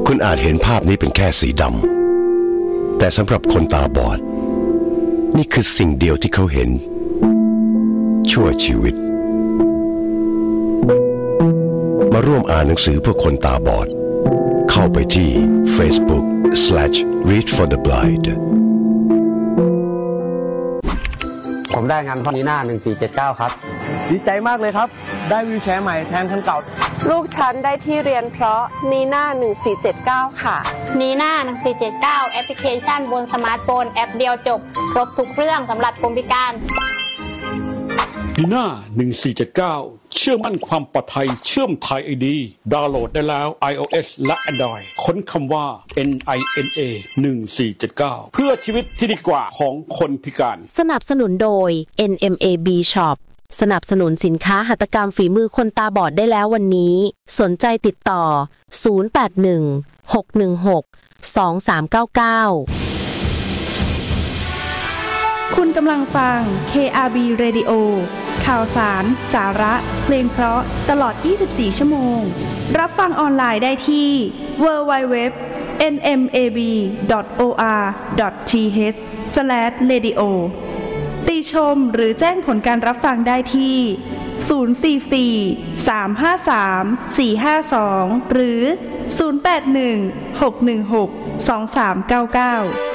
คุณอาจเห็นภาพนี้เป็นแค่สีดำแต่สำหรับคนตาบอดนี่คือสิ่งเดียวที่เขาเห็นชั่วชีวิตมาร่วมอ่านหนังสือเพื่อคนตาบอดเข้าไปที่ Facebook/readfortheblind ผมได้งานพอนีน่า1479ครับดีใจมากเลยครับได้วีลแชร์ใหม่แทนคันเก่าลูกฉันได้ที่เรียนเพราะนีน่า1479ค่ะนีน่า1479แอปพลิเคชันบนสมาร์ทโฟนแอปเดียวจบครบทุกเรื่องสำหรับคนพิการนีน่า1479เชื่อมั่นความปลอดภัยเชื่อมไทย ID ดาวน์โหลดได้แล้ว iOS และ Android ค้นคำว่า NINA 1479เพื่อชีวิตที่ดีกว่าของคนพิการสนับสนุนโดย NMAB Shop สนับสนุนสินค้าหัตถกรรมฝีมือคนตาบอดได้แล้ววันนี้สนใจติดต่อ081-616-2399 คุณกำลังฟัง KRB Radio ข่าวสารสาระเพลงเพราะตลอด24ชั่วโมงรับฟังออนไลน์ได้ที่ www.nmab.or.th/radio ติชมหรือแจ้งผลการรับฟังได้ที่044-353-452หรือ081-616-2399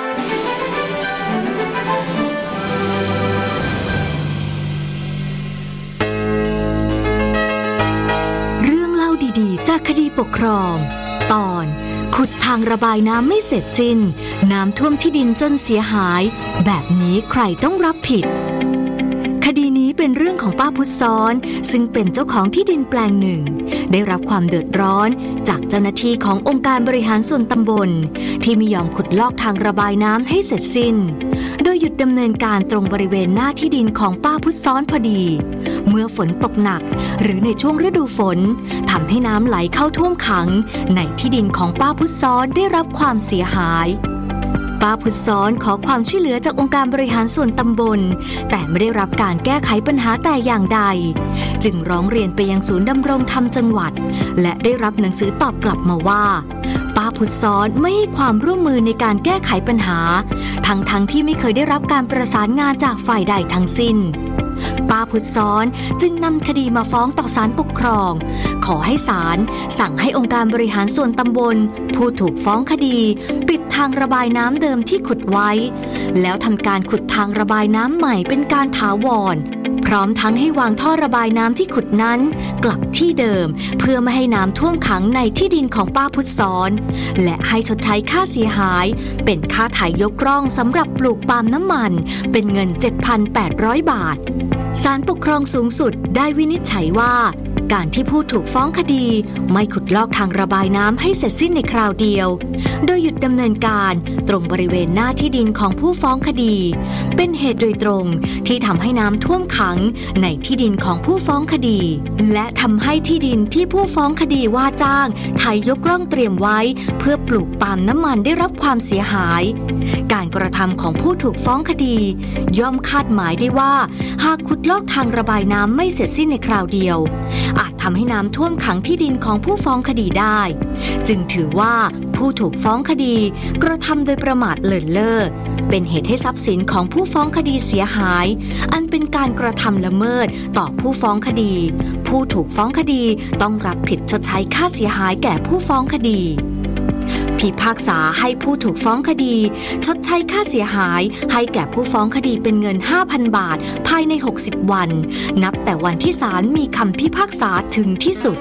ดีจากคดีปกครองตอนขุดทางระบายน้ำไม่เสร็จสิ้นน้ำท่วมที่ดินจนเสียหายแบบนี้ใครต้องรับผิดคดีนี้เป็นเรื่องของป้าพุทธซ้อนซึ่งเป็นเจ้าของที่ดินแปลงหนึ่งได้รับความเดือดร้อนจากเจ้าหน้าที่ขององค์การบริหารส่วนตำบลที่ไม่ยอมขุดลอกทางระบายน้ำให้เสร็จสิ้นโดยหยุดดำเนินการตรงบริเวณหน้าที่ดินของป้าพุทธซ้อนพอดีเมื่อฝนตกหนักหรือในช่วงฤดูฝนทำให้น้ำไหลเข้าท่วมขังในที่ดินของป้าพุทธซ้อนได้รับความเสียหายป้าพุทธซ้อนขอความช่วยเหลือจากองค์การบริหารส่วนตำบลแต่ไม่ได้รับการแก้ไขปัญหาแต่อย่างใดจึงร้องเรียนไปยังศูนย์ดำรงธรรมจังหวัดและได้รับหนังสือตอบกลับมาว่าป้าพุทธซ้อนไม่ให้ความร่วมมือในการแก้ไขปัญหาทั้งที่ไม่เคยได้รับการประสานงานจากฝ่ายใดทั้งสิ้นป้าพุทธซ้อนจึงนำคดีมาฟ้องต่อศาลปกครองขอให้ศาลสั่งให้องค์การบริหารส่วนตำบลผู้ถูกฟ้องคดีปิดทางระบายน้ำเดิมที่ขุดไว้แล้วทำการขุดทางระบายน้ำใหม่เป็นการถาวรพร้อมทั้งให้วางท่อระบายน้ำที่ขุดนั้นกลับที่เดิมเพื่อไม่ให้น้ำท่วมขังในที่ดินของป้าพุทธซ้อนและให้ชดใช้ค่าเสียหายเป็นค่าไถยกร่องสำหรับปลูกปาล์มน้ำมันเป็นเงิน 7,800 บาทศาลปกครองสูงสุดได้วินิจฉัยว่าการที่ผู้ถูกฟ้องคดีไม่ขุดลอกทางระบายน้ำให้เสร็จสิ้นในคราวเดียวโดยหยุดดำเนินการตรงบริเวณหน้าที่ดินของผู้ฟ้องคดีเป็นเหตุโดยตรงที่ทำให้น้ำท่วมขังในที่ดินของผู้ฟ้องคดีและทำให้ที่ดินที่ผู้ฟ้องคดีว่าจ้างไถยกร่องเตรียมไว้เพื่อปลูกปาล์มน้ำมันได้รับความเสียหายการกระทำของผู้ถูกฟ้องคดีย่อมคาดหมายได้ว่าหากขุดลอกทางระบายน้ำไม่เสร็จสิ้นในคราวเดียวอาจทำให้น้ำท่วมขังที่ดินของผู้ฟ้องคดีได้จึงถือว่าผู้ถูกฟ้องคดีกระทำโดยประมาทเลินเล่อเป็นเหตุให้ทรัพย์สินของผู้ฟ้องคดีเสียหายอันเป็นการกระทำละเมิดต่อผู้ฟ้องคดีผู้ถูกฟ้องคดีต้องรับผิดชดใช้ค่าเสียหายแก่ผู้ฟ้องคดีพิพากษาให้ผู้ถูกฟ้องคดีชดใช้ค่าเสียหายให้แก่ผู้ฟ้องคดีเป็นเงิน 5,000 บาทภายใน60วันนับแต่วันที่ศาลมีคำพิพากษาถึงที่สุด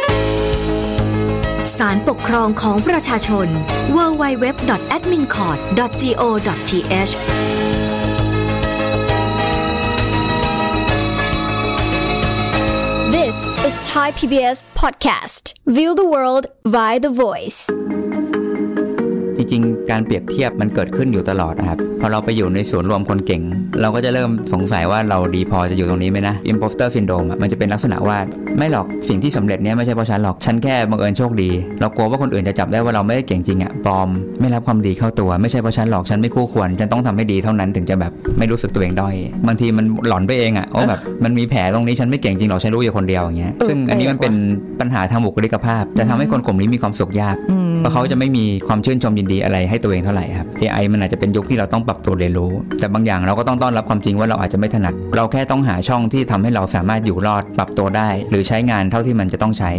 ศาลปกครองของประชาชน www.admincourt.go.th This is Thai PBS podcast. View the world via the voice. ริงๆการเปรียบเทียบมันเกิดขึ้นอยู่ตลอดนะครับพอเราไปอยู่ในศูนย์รวมคนเก่งเราก็จะเริ่มสงสัยว่าเราดีพอจะอยู่ตรงนี้ไหมนะ Imposter Syndrome มันจะเป็นลักษณะว่าไม่หรอกสิ่งที่สำเร็จเนี่ยไม่ใช่เพราะฉันหรอกฉันแค่บังเอิญโชคดีเรากลัวว่าคนอื่นจะจับได้ว่าเราไม่ได้เก่งจริงปลอมไม่รับความดีเข้าตัวไม่ใช่เพราะฉันหรอกฉันไม่คู่ควรฉันต้องทำให้ดีเท่านั้นถึงจะแบบไม่รู้สึกตัวเองด้อยบางทีมันหลอนไปเองว่าแบบมันมีแผลตรงนี้ฉันไม่เก่งจริงหรอกฉันรู้อยู่คนเดียวอย่างเงี้ยซึ่งอันนี้มันเป็นปัญหาทางบุคลิกภาพจะทำให้คนกลุ่มนี้มีความสุขยากเพราะเขาจะไม่มีความชื่นชมยินดีอะไรให้ตัวเองเท่าไหร่ครับ AI มันอาจจะเป็นยุคที่เราต้องปรับตัวเรียนรู้แต่บางอย่างเราก็ต้องต้อนรับความจริงว่าเราอาจจะไม่ถนัดเราแค่ต้องหาช่องที่ทำให้เราสามารถอยู่รอดปรับตัวได้หรือใช้งานเท่าที่มันจะต้องใช้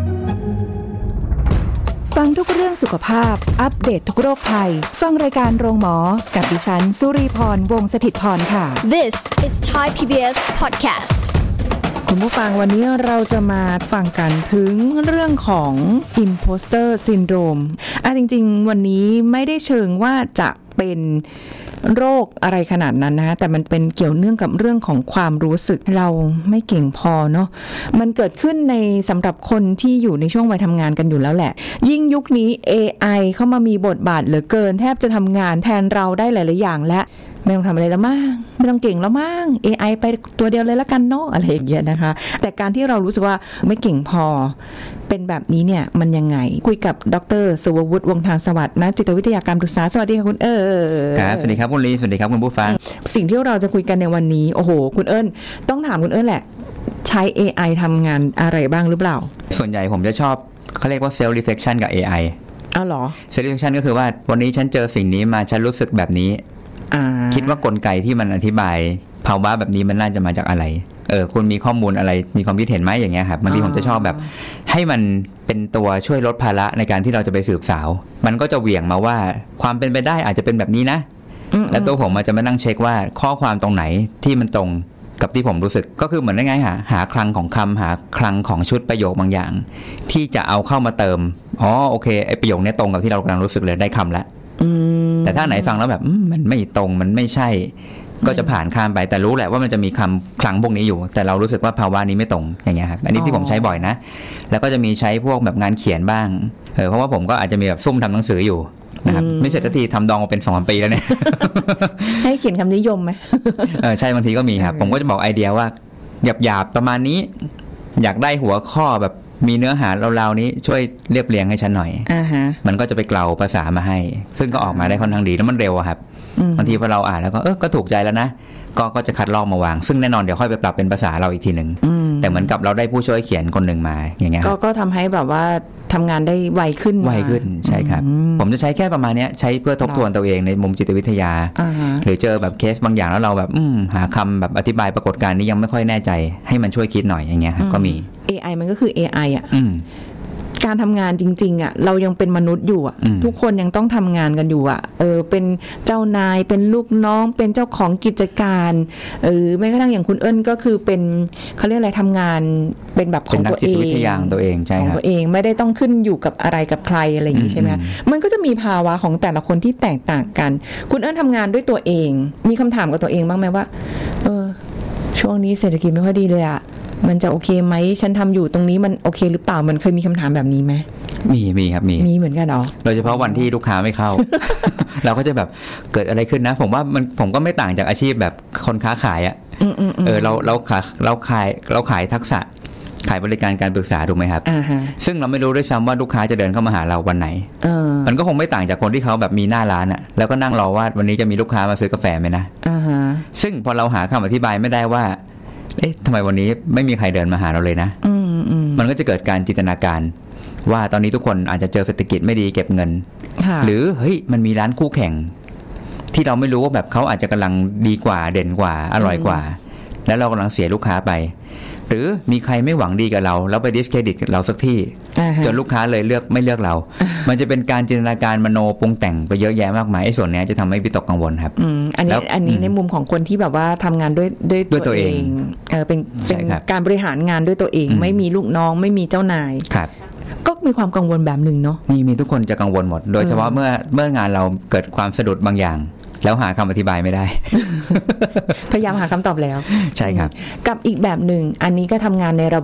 ฟังทุกเรื่องสุขภาพอัปเดต ทุกโรคภัยฟังรายการโรงหมอกับดิฉันสุรีพรวงศ์สถิตพรค่ะ This is Thai PBS Podcast คุณผู้ฟังวันนี้เราจะมาฟังกันถึงเรื่องของ Imposter Syndrome จริงๆวันนี้ไม่ได้เชิงว่าจะเป็นโรคอะไรขนาดนั้นนะแต่มันเป็นเกี่ยวเนื่องกับเรื่องของความรู้สึกเราไม่เก่งพอเนาะมันเกิดขึ้นในสำหรับคนที่อยู่ในช่วงวัยทำงานกันอยู่แล้วแหละยิ่งยุคนี้ AI เข้ามามีบทบาทเหลือเกินแทบจะทำงานแทนเราได้หลายๆอย่างและไม่ต้องทำอะไรแล้วมั้งไม่ต้องเก่งแล้วมั้ง AI ไปตัวเดียวเลยละกันเนาะอะไรอย่างเงี้ยนะคะแต่การที่เรารู้สึกว่าไม่เก่งพอเป็นแบบนี้เนี่ยมันยังไงคุยกับดร.สุววุฒิวงศ์ทางสวัสดิ์นักจิตวิทยาการปรึกษาสวัสดีค่ะคุณครับสวัสดีครับคุณลีสวัสดีครับคุณผู้ฟังสิ่งที่เราจะคุยกันในวันนี้โอ้โหคุณเอิญต้องถามคุณเอิญแหละใช้ AI ทำงานอะไรบ้างหรือเปล่าส่วนใหญ่ผมจะชอบเขาเรียกว่า self reflection กับ AI เหรอ self reflection ก็คือว่าวันนี้ฉันเจอสิ่งนี้มาฉันรู้สึกแบบนี้คิดว่ากลไกที่มันอธิบายภาวะแบบนี้มันน่าจะมาจากอะไรคุณมีข้อมูลอะไรมีความคิดเห็นไหมอย่างเงี้ยครับบางทีผมจะชอบแบบให้มันเป็นตัวช่วยลดภาระในการที่เราจะไปสืบสาวมันก็จะเหวี่ยงมาว่าความเป็นไปได้อาจจะเป็นแบบนี้นะแล้วตัวผมมันจะมานั่งเช็คว่าข้อความตรงไหนที่มันตรงกับที่ผมรู้สึกก็คือเหมือนได้ไงหาคลังของคำหาคลังของชุดประโยคบางอย่างที่จะเอาเข้ามาเติมโอเคไอประโยคนี้ตรงกับที่เรากำลังรู้สึกเลยได้คำแล้วแต่ถ้าไหนฟังแล้วแบบมันไม่ตรงมันไม่ใช่ก็จะผ่านข้ามไปแต่รู้แหละว่ามันจะมีคำคลังพวกนี้อยู่แต่เรารู้สึกว่าภาวะนี้ไม่ตรงอย่างเงี้ยครับอันนี้ที่ผมใช้บ่อยนะแล้วก็จะมีใช้พวกแบบงานเขียนบ้างเพราะว่าผมก็อาจจะมีแบบซุ่มทำหนังสืออยู่นะครับไม่เสร็จทีทำดองมาเป็น 2-3 ปีแล้วเนี่ยให้เขียนคำนิยมไหมใช่บางทีก็มีครับผมก็จะบอกไอเดียว่าหยาบๆประมาณนี้อยากได้หัวข้อแบบมีเนื้อหาราวๆนี้ช่วยเรียบเรียงให้ฉันหน่อยมันก็จะไปเกลาภาษามาให้ซึ่งก็ออกมาได้ค่อนข้างดีแล้วมันเร็วครับบางทีพอเราอ่านแล้วก็ถูกใจแล้วนะก็จะคัดลอกมาวางซึ่งแน่นอนเดี๋ยวค่อยไปปรับเป็นภาษาเราอีกทีนึงแต่เหมือนกับเราได้ผู้ช่วยเขียนคนหนึ่งมาอย่างเงี้ยก็ทำให้แบบว่าทำงานได้ไวขึ้นใช่ครับผมจะใช้แค่ประมาณนี้ใช้เพื่อทบทวนตัวเองในมุมจิตวิทยาหรือเจอแบบเคสบางอย่างแล้วเราแบบหาคำแบบอธิบายปรากฏการณ์นี้ยังไม่ค่อยแน่ใจให้มันช่วยคิดหน่อยอย่างเงี้ยก็มี AI มันก็คือ AI การทำงานจริงๆเรายังเป็นมนุษย์อยู่ทุกคนยังต้องทำงานกันอยู่เป็นเจ้านายเป็นลูกน้องเป็นเจ้าของกิจการแม้กระทั่งอย่างคุณเอิญก็คือเป็นเขาเรียกอะไรทำงานเป็นแบบของตัวเองเป็นนักจิตวิทยาของตัวเองใช่ครับของตัวเองไม่ได้ต้องขึ้นอยู่กับอะไรกับใครอะไรอย่างนี้ใช่ไหมมันก็จะมีภาวะของแต่ละคนที่แตกต่างกันคุณเอิญทำงานด้วยตัวเองมีคำถามกับตัวเองบ้างไหมว่าช่วงนี้เศรษฐกิจไม่ค่อยดีเลยมันจะโอเคไหมฉันทำอยู่ตรงนี้มันโอเคหรือเปล่ามันเคยมีคำถามแบบนี้ไหมมีครับมีเหมือนกันเหรอโดยเฉพาะวันที่ลูกค้าไม่เข้า เราก็จะแบบเกิดอะไรขึ้นนะผมว่าผมก็ไม่ต่างจากอาชีพแบบคนค้าขายเราขายทักษะขายบริการการปรึกษาถูกไหมครับซึ่งเราไม่รู้ด้วยซ้ำว่าลูกค้าจะเดินเข้ามาหาเราวันไหนมันก็คงไม่ต่างจากคนที่เขาแบบมีหน้าร้านแล้วก็นั่งรอว่าวันนี้จะมีลูกค้ามาซื้อกาแฟไหมนะซึ่งพอเราหาคำอธิบายไม่ได้ว่าทำไมวันนี้ไม่มีใครเดินมาหาเราเลยนะมันก็จะเกิดการจินตนาการว่าตอนนี้ทุกคนอาจจะเจอเศรษฐกิจไม่ดีเก็บเงินหรือเฮ้ยมันมีร้านคู่แข่งที่เราไม่รู้ว่าแบบเขาอาจจะกำลังดีกว่าเด่นกว่าอร่อยกว่าแล้วเรากำลังเสียลูกค้าไปหรือมีใครไม่หวังดีกับเราแล้วไปดิสเครดิตเราสักที่จนลูกค้าเลยไม่เลือกเรา มันจะเป็นการจินตนาการมโนปรุงแต่งไปเยอะแยะมากมายไอ้ส่วนนี้จะทำให้วิตกกังวลครับอันนี้ในมุมของคนที่แบบว่าทำงานด้วยตัวเองเป็นการบริหารงานด้วยตัวเองไม่มีลูกน้องไม่มีเจ้านายครับก็มีความกังวลแบบหนึ่งเนาะมีทุกคนจะกังวลหมดโดยเฉพาะเมื่องานเราเกิดความสะดุดบางอย่างแล้วหาคำอธิบายไม่ได้พยายามหาคำตอบแล้วใช่ครับกับอีกแบบหนึ่งอันนี้ก็ทำงานในระบบ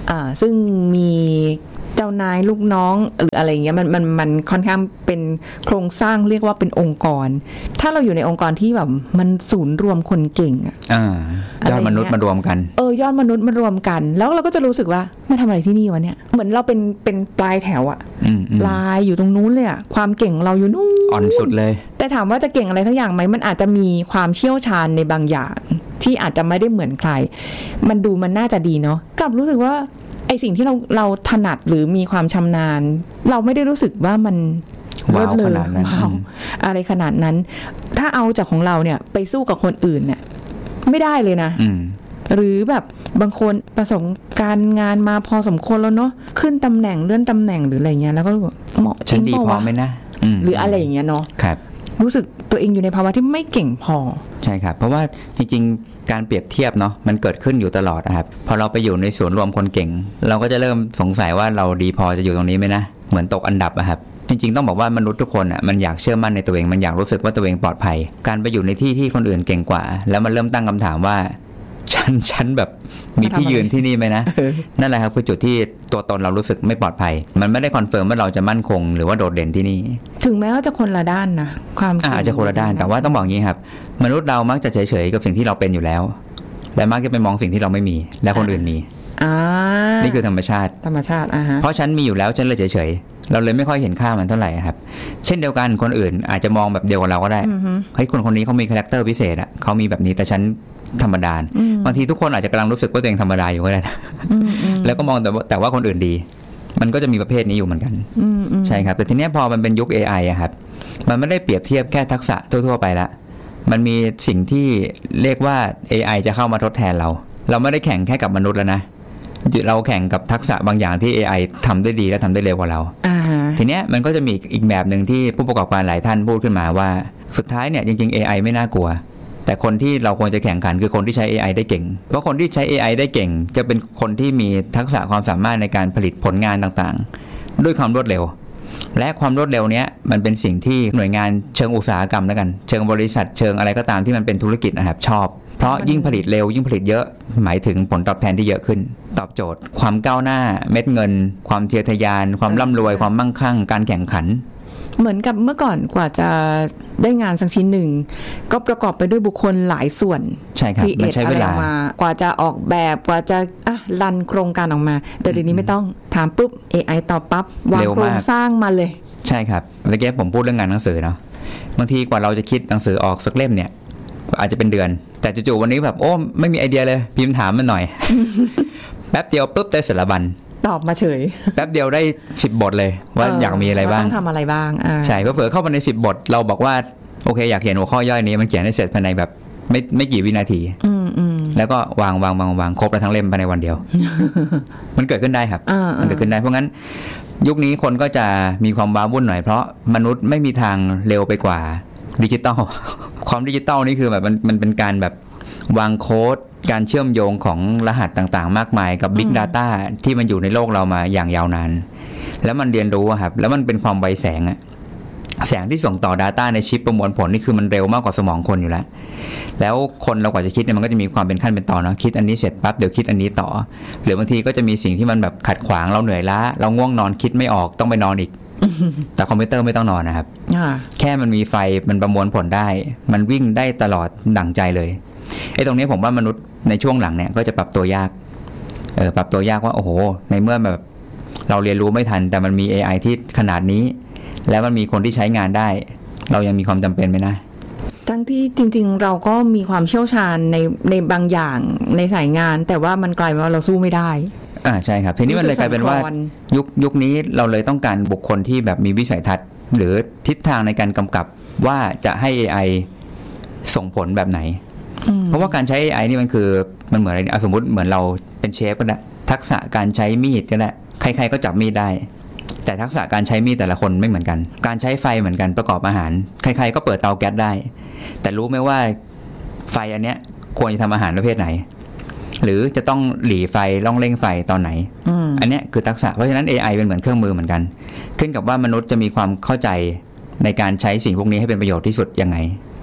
ซึ่งมีเจ้านายลูกน้องหรืออะไรเงี้ยมันค่อนข้างเป็นโครงสร้างเรียกว่าเป็นองค์กรถ้าเราอยู่ในองค์กรที่แบบมันศูนย์รวมคนเก่งยอดมนุษย์มารวมกันยอดมนุษย์มารวมกันแล้วเราก็จะรู้สึกว่ามาทำอะไรที่นี่วะเนี่ยเหมือนเราเป็นปลายแถวอะปลายอยู่ตรงนู้นเลยอะความเก่งเราอยู่นู้นอ่อนสุดเลยแต่ถามว่าจะเก่งอะไรทั้งอย่างไหมมันอาจจะมีความเชี่ยวชาญในบางอย่างที่อาจจะไม่ได้เหมือนใครมันดูมันน่าจะดีเนาะกลับรู้สึกว่าไอสิ่งที่เราถนัดหรือมีความชำนาญเราไม่ได้รู้สึกว่ามันว้าวขนาดนั้นอะไรขนาดนั้นถ้าเอาจากของเราเนี่ยไปสู้กับคนอื่นเนี่ยไม่ได้เลยนะหรือแบบบางคนประสบการณ์งานมาพอสมควรแล้วเนาะขึ้นตำแหน่งเลื่อนตำแหน่งหรืออะไรเงี้ยแล้วก็เหมาะจริงดีพอไหมนะหรืออะไรอย่างเงี้ยเนาะครับรู้สึกตัวเองอยู่ในภาวะที่ไม่เก่งพอใช่ครับเพราะว่าจริงๆการเปรียบเทียบเนาะมันเกิดขึ้นอยู่ตลอดนะครับพอเราไปอยู่ในส่วนรวมคนเก่งเราก็จะเริ่มสงสัยว่าเราดีพอจะอยู่ตรงนี้ไหมนะเหมือนตกอันดับอะครับจริงๆต้องบอกว่ามนุษย์ทุกคนอ่ะมันอยากเชื่อมั่นในตัวเองมันอยากรู้สึกว่าตัวเองปลอดภัยการไปอยู่ในที่ที่คนอื่นเก่งกว่าแล้วมันเริ่มตั้งคำถามว่าฉันแบบมีที่ยืนที่นี่ไหมนะนั่นแหละครับคือจุดที่ตัวตนเรารู้สึกไม่ปลอดภัยมันไม่ได้คอนเฟิร์มว่าเราจะมั่นคงหรือว่าโดดเด่นที่นี่ถึงแม้ว่าจะคนละด้านนะความอาจจะคนละด้านแต่ว่าต้องบอกงี้ครับมนุษย์เรามักจะเฉยๆกับสิ่งที่เราเป็นอยู่แล้วและมักจะไปมองสิ่งที่เราไม่มีและคนอื่นมีนี่คือธรรมชาติเพราะฉันมีอยู่แล้วฉันเลยเฉยๆเราเลยไม่ค่อยเห็นค่ามันเท่าไหร่ครับเช่นเดียวกันคนอื่นอาจจะมองแบบเดียวกับเราก็ได้เฮ้ยคนนี้เขามีคาแรคเตอร์พิเศษอ่ะเขามีแบบนี้แต่ฉันธรรมดาบางทีทุกคนอาจจะกำลังรู้สึกว่าตัวเองธรรมดาอยู่ก็ได้นะแล้วก็มองแต่ว่าคนอื่นดีมันก็จะมีประเภทนี้อยู่เหมือนกันใช่ครับแต่ทีนี้พอมันเป็นยุค AI อะครับมันไม่ได้เปรียบเทียบแค่ทักษะทั่วๆไปละมันมีสิ่งที่เรียกว่า AI จะเข้ามาทดแทนเราไม่ได้แข่งแค่กับมนุษย์แล้วนะเราแข่งกับทักษะบางอย่างที่ AI ทำได้ดีและทำได้เร็วกว่าเราทีเนี้ยมันก็จะมีอีกแบบนึงที่ผู้ประกอบการหลายท่านพูดขึ้นมาว่าสุดท้ายเนี่ยจริงๆ AI ไม่น่ากลัวแต่คนที่เราควรจะแข่งขันคือคนที่ใช้ AI ได้เก่งเพราะคนที่ใช้ AI ได้เก่งจะเป็นคนที่มีทักษะความสามารถในการผลิตผลงานต่างๆด้วยความรวดเร็วและความรวดเร็วเนี้ยมันเป็นสิ่งที่หน่วยงานเชิงอุตสาหกรรมแล้วกันเชิงบริษัทเชิงอะไรก็ตามที่มันเป็นธุรกิจนะครับชอบเพราะยิ่งผลิตเร็วยิ่งผลิตเยอะหมายถึงผลตอบแทนที่เยอะขึ้นตอบโจทย์ความก้าวหน้าเม็ดเงินความทะเยอทะยานความร่ำรวยความมั่งคั่งการแข่งขันเหมือนกับเมื่อก่อนกว่าจะได้งานสักชิ้นหนึ่งก็ประกอบไปด้วยบุคคลหลายส่วนใช่ครับมันใช้เวลากว่าจะออกแบบกว่าจะรันโครงการออกมาแต่เดี๋ยวนี้ไม่ต้องถามปุ๊บ AI ตอบปั๊บวางโครงสร้างมาเลยใช่ครับเมื่อกี้ผมพูดเรื่องงานหนังสือเนาะบางทีกว่าเราจะคิดหนังสือออกสักเล่มเนี่ยอาจจะเป็นเดือนแต่จู่ๆวันนี้แบบโอ้ไม่มีไอเดียเลยพิมพ์ถามมันหน่อย แป๊บเดียวปุ๊บได้สารบัญตอบมาเฉยแป๊บเดียวได้10บทเลยว่าอยากมีอะไรบ้างต้องทำอะไรบ้างใช่เผื่อเข้ามาใน10บทเราบอกว่าโอเคอยากเขียนหัวข้อย่อยนี้มันเขียนให้เสร็จภายในแบบไม่กี่วินาทีแล้วก็วางครบแล้วทั้งเล่มภายในวันเดียว มันเกิดขึ้นได้ครับมันเกิดขึ้นได้เพราะงั้นยุคนี้คนก็จะมีความว้าวุ่นหน่อยเพราะมนุษย์ไม่มีทางเร็วไปกว่าดิจิตอลความดิจิตอลนี่คือแบบมันเป็นการแบบวางโค้ดการเชื่อมโยงของรหัสต่างๆมากมายกับ Big Data ที่มันอยู่ในโลกเรามาอย่างยาวนานแล้วมันเรียนรู้ครับแล้วมันเป็นความไวแสงที่ส่งต่อ Data ในชิปประมวลผลนี่คือมันเร็วมากกว่าสมองคนอยู่แล้วคนเรากว่าจะคิดเนี่ยมันก็จะมีความเป็นขั้นเป็นตอนเนาะคิดอันนี้เสร็จปั๊บเดี๋ยวคิดอันนี้ต่อหรือบางทีก็จะมีสิ่งที่มันแบบขัดขวางเราเหนื่อยล้าเราง่วงนอนคิดไม่ออกต้องไปนอนอีกแต่คอมพิวเตอร์ไม่ต้องนอนนะครับแค่มันมีไฟมันประมวลผลได้มันวิ่งได้ตลอดดั่งใจเลยตรงนี้ผมว่ามนุษย์ในช่วงหลังเนี่ยก็จะปรับตัวยากปรับตัวยากว่าโอ้โหในเมื่อแบบเราเรียนรู้ไม่ทันแต่มันมี AI ที่ขนาดนี้แล้วมันมีคนที่ใช้งานได้เรายังมีความจำเป็นไหมนะทั้งที่จริงๆเราก็มีความเชี่ยวชาญในบางอย่างในสายงานแต่ว่ามันกลายเป็นว่าเราสู้ไม่ได้ใช่ครับทีนี้มันเลยกลายเป็นว่ายุคนี้เราเลยต้องการบุคคลที่แบบมีวิสัยทัศน์หรือทิศทางในการกำกับว่าจะให้ AI ส่งผลแบบไหนเพราะว่าการใช้ AI นี่มันคือมันเหมือนอะไรสมมติเหมือนเราเป็นเชฟก็ได้ทักษะการใช้มีดก็ได้ใครๆก็จับมีดได้แต่ทักษะการใช้มีดแต่ละคนไม่เหมือนกันการใช้ไฟเหมือนกันประกอบอาหารใครๆก็เปิดเตาแก๊สได้แต่รู้ไหมว่าไฟอันเนี้ยควรจะทำอาหารประเภทไหนหรือจะต้องหลีไฟล่องเร่งไฟตอนไหนอันเนี้ยคือทักษะเพราะฉะนั้น AI เป็นเหมือนเครื่องมือเหมือนกันขึ้นกับว่ามนุษย์จะมีความเข้าใจในการใช้สิ่งพวกนี้ให้เป็นประโยชน์ที่สุดยังไง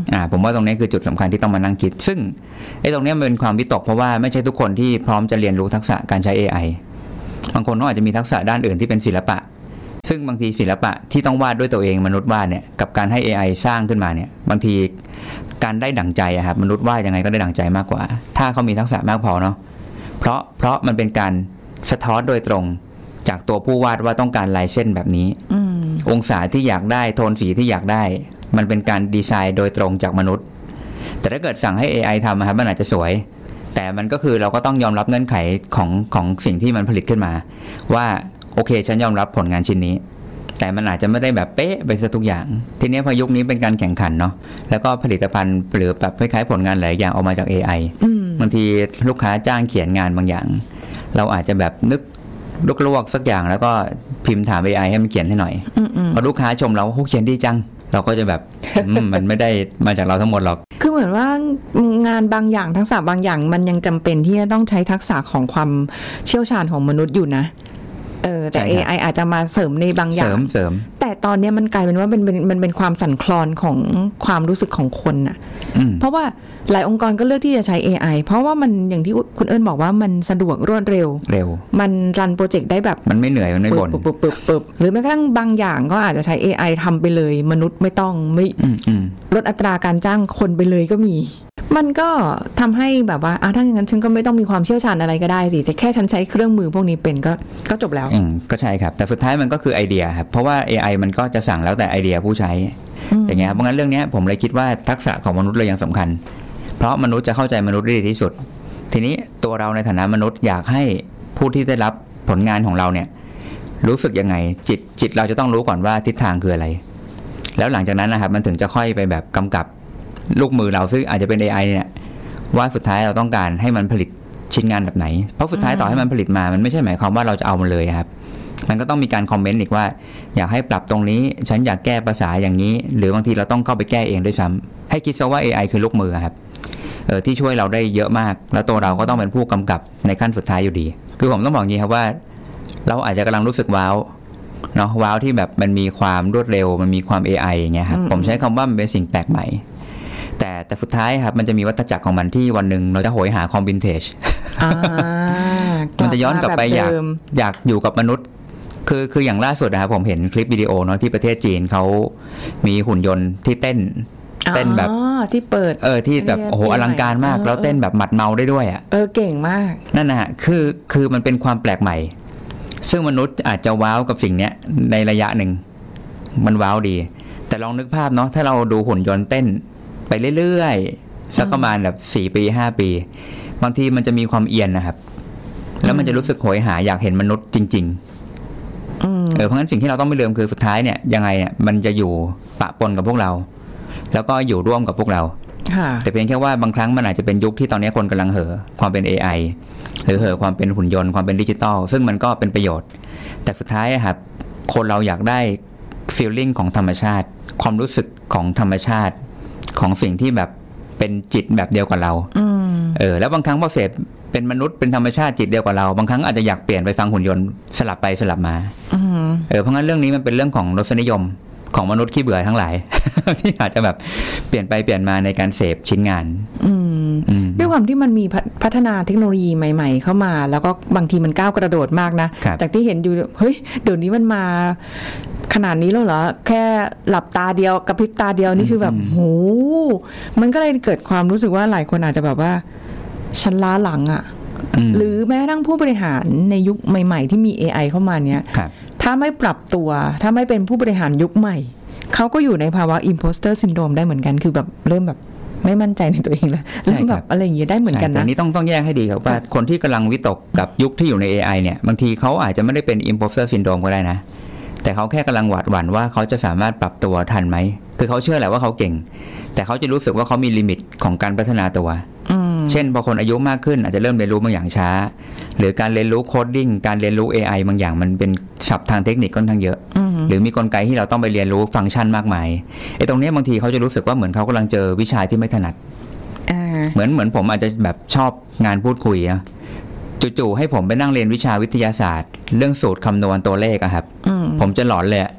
ผมว่าตรงนี้คือจุดสำคัญที่ต้องมานั่งคิดซึ่งไอ้ตรงนี้มันเป็นความวิตกเพราะว่าไม่ใช่ทุกคนที่พร้อมจะเรียนรู้ทักษะการใช้ AI บางคนก็อาจจะมีทักษะด้านอื่นที่เป็นศิลปะซึ่งบางทีศิลปะที่ต้องวาดด้วยตัวเองมนุษย์วาดเนี่ยกับการให้ AI สร้างขึ้นมาเนี่ยบางทีการได้ดั่งใจครับมนุษย์วาดยังไงก็ได้ดั่งใจมากกว่าถ้าเขามีทักษะมากพอเนาะเพราะมันเป็นการสะท้อนโดยตรงจากตัวผู้วาดว่าต้องการลายเส้นแบบนี้องศาที่อยากได้โทนสีที่อยากได้มันเป็นการดีไซน์โดยตรงจากมนุษย์แต่ถ้าเกิดสั่งให้ AI ทำครับมันอาจจะสวยแต่มันก็คือเราก็ต้องยอมรับเงื่อนไขของสิ่งที่มันผลิตขึ้นมาว่าโอเคฉันยอมรับผลงานชิ้นนี้แต่มันอาจจะไม่ได้แบบเป๊ะไปซะทุกอย่างทีนี้พอยุคนี้เป็นการแข่งขันเนาะแล้วก็ผลิตภัณฑ์หรือแบบคล้ายๆผลงานหลายอย่างออกมาจาก AI บางทีลูกค้าจ้างเขียนงานบางอย่างเราอาจจะแบบนึกลวกสักอย่างแล้วก็พิมพ์ถาม AI ให้มันเขียนให้หน่อยพอลูกค้าชมเราโอ้เขียนดีจังเราก็จะแบบ มันไม่ได้มาจากเราทั้งหมดหรอกคือเหมือนว่างานบางอย่างทักษะบางอย่างมันยังจำเป็นที่จะต้องใช้ทักษะของความเชี่ยวชาญของมนุษย์อยู่นะแต่ AI อาจจะมาเสริมในบางอย่างเสริมแต่ตอนนี้มันกลายเป็นว่ามันเป็นความสั่นคลอนของความรู้สึกของคนน่ะเพราะว่าหลายองค์กรก็เลือกที่จะใช้ AI เพราะว่ามันอย่างที่คุณเอิญบอกว่ามันสะดวกรวดเร็วมันรันโปรเจกต์ได้แบบมันไม่เหนื่อยมันไม่บ่นปึ๊บหรือแม้กระทั่งบางอย่างก็อาจจะใช้ AI ทำไปเลยมนุษย์ไม่ต้องไม่ลดอัตราการจ้างคนไปเลยก็มีมันก็ทำให้แบบว่าถ้าอย่างนั้นฉันก็ไม่ต้องมีความเชี่ยวชาญอะไรก็ได้สิแต่แค่ฉันใช้เครื่องมือพวกนี้เป็นก็จบแล้วก็ใช่ครับแต่สุดท้ายมันก็คือไอเดียครับเพราะว่า AI มันก็จะสั่งแล้วแต่ไอเดียผู้ใช้อย่างเงี้ยเพราะงั้นเรื่องนี้ผมเลยคิดว่าทักษะของมนุษย์เลยยังสำคัญเพราะมนุษย์จะเข้าใจมนุษย์ได้ดีที่สุดทีนี้ตัวเราในฐานะมนุษย์อยากให้ผู้ที่ได้รับผลงานของเราเนี่ยรู้สึกยังไงจิตเราจะต้องรู้ก่อนว่าทิศทางคืออะไรแล้วหลังจากนั้นนะครับมันถึงจะค่อยไปแบบกำกับลูกมือเราซึ่งอาจจะเป็น AI เนี่ยว่าสุดท้ายเราต้องการให้มันผลิตชิ้นงานแบบไหนเพราะสุดท้ายต่อให้มันผลิตมามันไม่ใช่หมายความว่าเราจะเอามันเลยครับมันก็ต้องมีการคอมเมนต์อีกว่าอยากให้ปรับตรงนี้ฉันอยากแก้ภาษาอย่างนี้หรือบางทีเราต้องเข้าไปแก้เองด้วยซ้ำให้คิดซะว่า AI คือลูกมือครับที่ช่วยเราได้เยอะมากแล้วตัวเราก็ต้องเป็นผู้กำกับในขั้นสุดท้ายอยู่ดีคือผมต้องบอกงี้ครับว่าเราอาจจะกำลังรู้สึกว้าวเนาะว้าวที่แบบมันมีความรวดเร็วมันมีความ AI อย่างเงี้ยครับผมใช้คำว่ามันเป็นสิ่งแปลกใหม่แต่สุดท้ายครับมันจะมีวัฏจักรของมันที่วันหนึ่งเราจะโหยหาความวินเทจมันจะย้อนกลับไปอยากอยู่กับมนุษย์คืออย่างล่าสุดนะครับผมเห็นคลิปวิดีโอเนาะที่ประเทศจีนเขามีหุ่นยนต์ที่เต้นแบบที่เปิดที่แบบโอ้โหอลังการมากแล้วเต้นแบบหมัดเมาได้ด้วยเก่งมากนั่นนะฮะคือมันเป็นความแปลกใหม่ซึ่งมนุษย์อาจจะว้าวกับสิ่งเนี้ยในระยะหนึ่งมันว้าวดีแต่ลองนึกภาพเนาะถ้าเราดูหุ่นยนต์เต้นไปเรื่อยๆสักประมาณแบบ4 ปี 5 ปีบางทีมันจะมีความเอียนนะครับแล้วมันจะรู้สึกโหยหาอยากเห็นมนุษย์จริงๆเพราะงั้นสิ่งที่เราต้องไม่ลืมคือสุดท้ายเนี่ยยังไงเนี่ยมันจะอยู่ปะปนกับพวกเราแล้วก็อยู่ร่วมกับพวกเราแต่เพียงแค่ว่าบางครั้งมันอาจจะเป็นยุคที่ตอนนี้คนกำลังเห่อความเป็น AI หรือเห่อความเป็นหุ่นยนต์ความเป็นดิจิตอลซึ่งมันก็เป็นประโยชน์แต่สุดท้ายครับคนเราอยากได้ feeling ของธรรมชาติความรู้สึกของธรรมชาติของสิ่งที่แบบเป็นจิตแบบเดียวกับเราแล้วบางครั้งพอเสพเป็นมนุษย์เป็นธรรมชาติจิตเดียวกับเราบางครั้งอาจจะอยากเปลี่ยนไปฟังหุ่นยนต์สลับไปสลับมาเพราะงั้นเรื่องนี้มันเป็นเรื่องของรสนิยมของมนุษย์ขี้เบื่อทั้งหลาย ที่อาจจะแบบเปลี่ยนไปเปลี่ยนมาในการเสพชิ้นงานด้วยความที่มันมีพัฒนาเทคโนโลยีใหม่ๆเข้ามาแล้วก็บางทีมันก้าวกระโดดมากนะจากที่เห็นอยู่เฮ้ยเดี๋ยวนี้มันมาขนาดนี้แล้วเหรอแค่หลับตาเดียวกระพริบตาเดียวนี่คือแบบโหมันก็เลยเกิดความรู้สึกว่าหลายคนอาจจะแบบว่าฉันล้าหลังหรือแม้กระทั่งผู้บริหารในยุคใหม่ๆที่มี AI เข้ามาเนี้ยถ้าไม่ปรับตัวถ้าไม่เป็นผู้บริหารยุคใหม่เขาก็อยู่ในภาวะ imposter syndrome ได้เหมือนกันคือแบบเริ่มแบบไม่มั่นใจในตัวเองแล้วเริ่มแบบอะไรอย่างเงี้ยได้เหมือนกันนะแต่นี้ต้องแยกให้ดีครับว่าคนที่กำลังวิตกกับยุคที่อยู่ใน AI เนี่ยบางทีเขาอาจจะไม่ได้เป็น imposter syndrome ก็ได้นะแต่เขาแค่กำลังหวาดหวั่นว่าเขาจะสามารถปรับตัวทันไหมคือเขาเชื่อแหละว่าเขาเก่งแต่เขาจะรู้สึกว่าเขามีลิมิตของการพัฒนาตัวเช่นพอคนอายุมากขึ้นอาจจะเริ่มเรียนรู้บางอย่างช้าหรือการเรียนรู้โคดดิ้งการเรียนรู้ AI บางอย่างมันเป็นศัพท์ทางเทคนิคค่อนข้างเยอะหรือมีกลไกที่เราต้องไปเรียนรู้ฟังก์ชันมากมายตรงนี้บางทีเขาจะรู้สึกว่าเหมือนเขากำลังเจอวิชาที่ไม่ถนัดเหมือนผมอาจจะแบบชอบงานพูดคุยนะจู่ๆให้ผมไปนั่งเรียนวิชาวิทยาศาสตร์เรื่องสูตรคำนวณตัวเลขอะครับผมจะหลอนเลย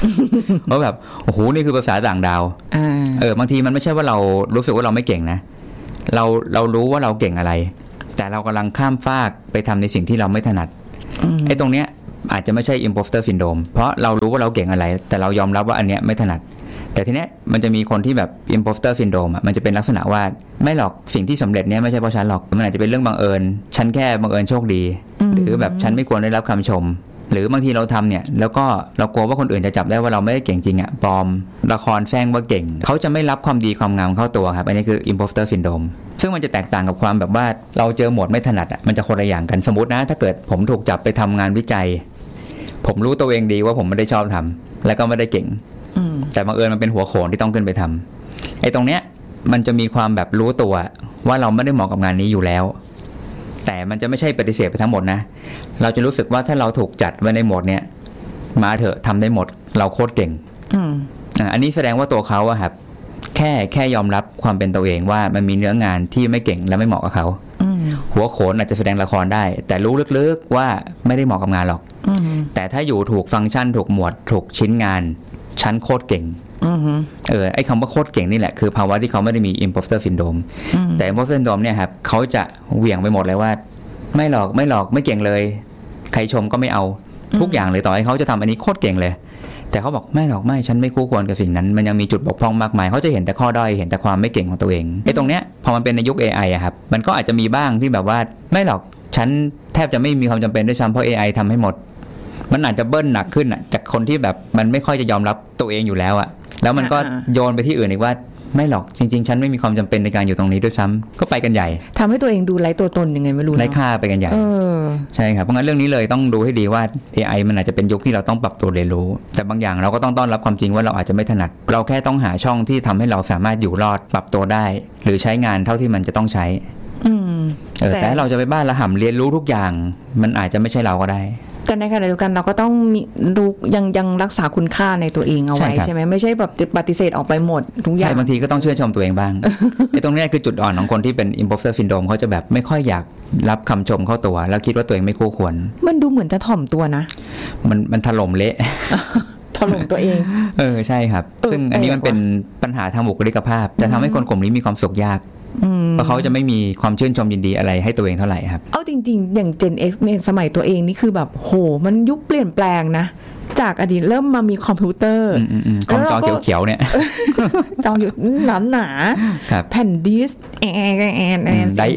เพราะแบบโอ้โหนี่คือภาษาต่างดาวบางทีมันไม่ใช่ว่าเรารู้สึกว่าเราไม่เก่งนะเรารู้ว่าเราเก่งอะไรแต่เรากำลังข้ามฟากไปทำในสิ่งที่เราไม่ถนัดไอ้ตรงเนี้ยอาจจะไม่ใช่ imposter syndrome เพราะเรารู้ว่าเราเก่งอะไรแต่เรายอมรับว่าอันเนี้ยไม่ถนัดแต่ทีเนี้ยมันจะมีคนที่แบบ imposter syndrome มันจะเป็นลักษณะว่าไม่หรอกสิ่งที่สำเร็จเนี้ยไม่ใช่เพราะฉันหรอกมันอาจจะเป็นเรื่องบังเอิญฉันแค่บังเอิญโชคดีหรือแบบฉันไม่ควรได้รับคำชมหรือบางทีเราทำเนี่ยแล้วก็เรากลัวว่าคนอื่นจะจับได้ว่าเราไม่ได้เก่งจริงปลอมละครแฝงว่าเก่งเขาจะไม่รับความดีความงามเข้าตัวครับอันนี้คือ imposter syndrome ซึ่งมันจะแตกต่างกับความแบบว่าเราเจอโหมดไม่ถนัดมันจะคนละอย่างกันสมมตินะถ้าเกิดผมถูกจับไปทำงานวิจัยผมรู้ตัวเองดีว่าผมไม่ได้ชอบทำแล้วก็ไม่ได้เก่งแต่บังเอิญมันเป็นหัวโขนที่ต้องขึ้นไปทำไอ้ตรงเนี้ยมันจะมีความแบบรู้ตัวว่าเราไม่ได้เหมาะกับงานนี้อยู่แล้วแต่มันจะไม่ใช่ปฏิเสธไปทั้งหมดนะเราจะรู้สึกว่าถ้าเราถูกจัดไว้ในโหมดเนี้ยมาเถอะทำได้หมดเราโคตรเก่งอันนี้แสดงว่าตัวเขาอะครับแค่ยอมรับความเป็นตัวเองว่ามันมีเนื้องานที่ไม่เก่งและไม่เหมาะกับเขาหัวโขนอาจจะแสดงละครได้แต่รู้ลึกๆว่าไม่ได้เหมาะกับงานหรอกแต่ถ้าอยู่ถูกฟังก์ชันถูกหมวดถูกชิ้นงานฉันโคตรเก่งไอ้คำว่าโคตรเก่งนี่แหละคือภาวะที่เขาไม่ได้มี imposter syndrome แต่ imposter syndrome เนี่ยครับเขาจะเหวี่ยงไปหมดเลยว่าไม่หรอกไม่เก่งเลยใครชมก็ไม่เอาทุกอย่างเลยต่อให้เขาจะทำอันนี้โคตรเก่งเลยแต่เขาบอกไม่หรอกไม่ฉันไม่คู่ควรกับสิ่งนั้นมันยังมีจุดบกพร่องมากมายเขาจะเห็นแต่ข้อด้อยเห็นแต่ความไม่เก่งของตัวเองไอ้ตรงเนี้ยพอมันเป็นในยุค AI อะครับมันก็อาจจะมีบ้างที่แบบว่าไม่หรอกฉันแทบจะไม่มีความจำเป็นด้วยซ้ำเพราะ AI ทำให้หมดมันอาจจะเบิ้ลหนักขึ้นจากคนที่แบบมันไม่ค่อยจะยอมรับตัวเองอยู่แล้วอะแล้วมันก็โยนไปที่อื่นอีกว่าไม่หรอกจริงๆฉันไม่มีความจำเป็นในการอยู่ตรงนี้ด้วยซ้ำก็ไปกันใหญ่ทำให้ตัวเองดูไร้ตัวตนยังไงไม่รู้ไร้ค่าไปกันใหญ่ใช่ครับเพราะงั้นเรื่องนี้เลยต้องดูให้ดีว่า AI มันอาจจะเป็นยุคที่เราต้องปรับตัวเรียนรู้แต่บางอย่างเราก็ต้องต้อนรับความจริงว่าเราอาจจะไม่ถนัดเราแค่ต้องหาช่องที่ทำให้เราสามารถอยู่รอดปรับตัวได้หรือใช้งานเท่าที่มันจะต้องใช้แต่เราจะไปบ้านละห่ำเรียนรู้ทุกอย่างมันอาจจะไม่ใช่เราก็ได้แต่ในขณะเดียวกันเราก็ต้องมีรู้ยังรักษาคุณค่าในตัวเองเอาไว้ใช่ไหมไม่ใช่แบบปฏิเสธออกไปหมดทุกอย่างใช่บางทีก็ต้องชื่นชมตัวเองบ้าง ไอ้ตรงนี้คือจุดอ่อนของคนที่เป็น imposter syndrome เขาจะแบบไม่ค่อยอยากรับคำชมเข้าตัวแล้วคิดว่าตัวเองไม่คู่ควรมันดูเหมือนจะถ่อมตัวนะมันถล่มเละถล่มตัวเองใช่ครับซึ่งอันนี้มันเป็นปัญหาทางบุคลิกภาพจะทำให้คนกลุ่มนี้มีความสุขยากเพราะเขาจะไม่มีความชื่นชมยินดีอะไรให้ตัวเองเท่าไหร่ครับเอาจริงๆอย่าง Gen X ในสมัยตัวเองนี่คือแบบโหมันยุคเปลี่ยนแปลงนะจากอดีตเริ่มมามีคอมพิวเตอร์คอมจอเขียวๆเนี่ยจออยู่หนาๆแผ่นดิสไดเอ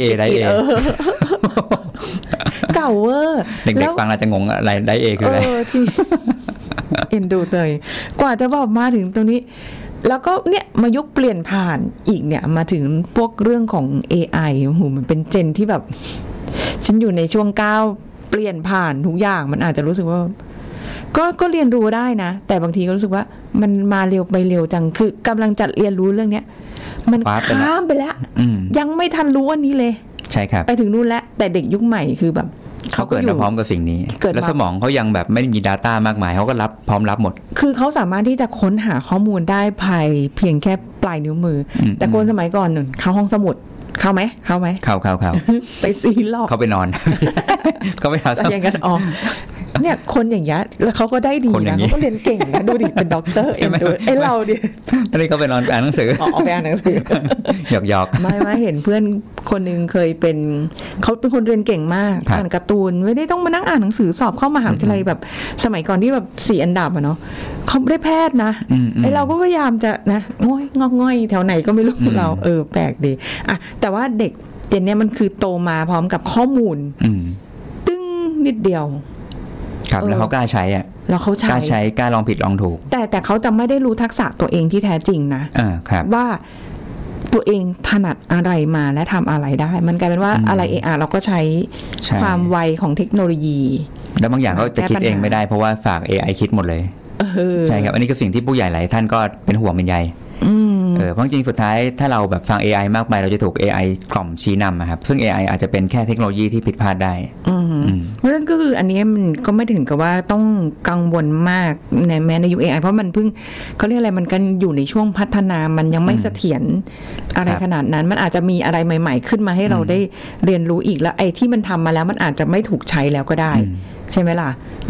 เก่าเวอร์เด็กๆฟังอาจจะงงอะไรไดเอคืออะไรจริงเอ็นดูเลยกว่าจะแบบมาถึงตรงนี้แล้วก็เนี่ยมายุคเปลี่ยนผ่านอีกเนี่ยมาถึงพวกเรื่องของ AI โอ้โหมันเป็นเจนที่แบบฉันอยู่ในช่วงก้าวเปลี่ยนผ่านทุกอย่างมันอาจจะรู้สึกว่าก็เรียนรู้ได้นะแต่บางทีก็รู้สึกว่ามันมาเร็วไปเร็วจังคือกำลังจัดเรียนรู้เรื่องเนี้ยมันข้ามไปแล้วยังไม่ทันรู้อันนี้เลยใช่ครับไปถึงนู่นแล้วแต่เด็กยุคใหม่คือแบบเขาเกิดมาพร้อมกับสิ่งนี้แล้วสมองเขายังแบบไม่มี data มากมายเขาก็พร้อมรับหมดคือเขาสามารถที่จะค้นหาข้อมูลได้ภายเพียงแค่ปลายนิ้วมือแต่คนสมัยก่อนเข้าห้องสมุดเข้าไหมเข้าไปซีรอบเขาไปนอนเขาไปหาอย่างกันออกเนี่ยคนอย่างเงี้ยแล้วเขาก็ได้ดีนะเขาก็เรียนเก่งนะดูดิเป็นด็อกเตอร์เอ็นดูไอเราดิอันนี้เขาไปนอนอ่านหนังสือไปอ่านหนังสือหยอกไม่เห็นเพื่อนคนนึงเคยเป็นเขาเป็นคนเรียนเก่งมากอ่านการ์ตูนไม่ได้ต้องมานั่งอ่านหนังสือสอบเข้ามหาวิทยาลัยแบบสมัยก่อนที่แบบ4อันดับอะเนาะเขาได้แพทย์นะไอเราก็พยายามจะนะงอกง่อยแถวไหนก็ไม่รู้เราแปลกดีอะแต่ว่าเด็กเจนเนี้ยมันคือโตมาพร้อมกับข้อมูลตึ้งนิดเดียวครับแล้วเขากล้าใช้แล้วเขากล้าใช้กล้าลองผิดลองถูกแต่เขาจะไม่ได้รู้ทักษะตัวเองที่แท้จริงนะครับว่าตัวเองถนัดอะไรมาและทำอะไรได้มันกลายเป็นว่าอะไรเราก็ใช้ความไวของเทคโนโลยีแล้วบางอย่างก็จะคิดเองไม่ได้เพราะว่าฝาก AI คิดหมดเลยใช่ครับอันนี้คือสิ่งที่ผู้ใหญ่หลายท่านก็เป็นห่วงเป็นใยเพราะจริงสุดท้ายถ้าเราแบบฟัง AI มากไปเราจะถูก AI กล่อมชี้นำครับซึ่ง AI อาจจะเป็นแค่เทคโนโลยีที่ผิดพลาดได้เพราะฉะนั้นก็คืออันนี้มันก็ไม่ถึงกับว่าต้องกังวลมากในแม้ในยุค AI เพราะมันเพิ่งเขาเรียกอะไรมันกันอยู่ในช่วงพัฒนามันยังไม่เสถียรอะไรขนาดนั้นมันอาจจะมีอะไรใหม่ๆขึ้นมาให้เราได้เรียนรู้อีกแล้วไอ้ที่มันทำมาแล้วมันอาจจะไม่ถูกใช้แล้วก็ได้ใช่ไหมล่ะมัน